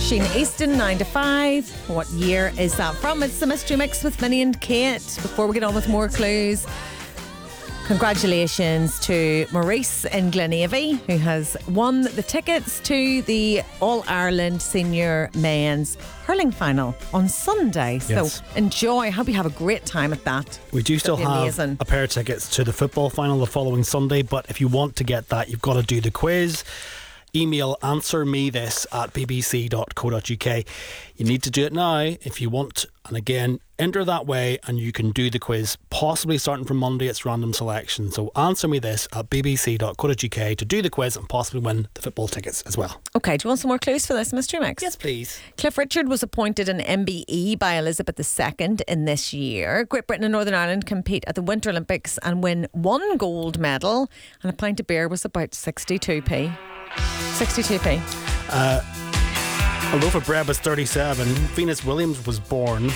Sheena Easton, 9 to 5. What year is that from? It's the Mystery Mix with Vinny and Kate. Before we get on with more clues, congratulations to Maurice in Glenavy, who has won the tickets to the All-Ireland Senior Men's Hurling Final on Sunday. Yes. So enjoy. Hope you have a great time at that. We do still That'd be have amazing. a pair of tickets to the football final the following Sunday, but if you want to get that, you've got to do the quiz. Email answermethis@bbc.co.uk. You need to do it now if you want, and again, enter that way and you can do the quiz, possibly starting from Monday. It's random selection, so answermethis@bbc.co.uk to do the quiz and possibly win the football tickets as well. Okay, do you want some more clues for this Mystery Mix? Yes, please. Cliff Richard was appointed an MBE by Elizabeth II in this year. Great Britain and Northern Ireland compete at the Winter Olympics and win 1 gold medal, and a pint of beer was about 62p. 62p. A loaf of bread was 37. Venus Williams was born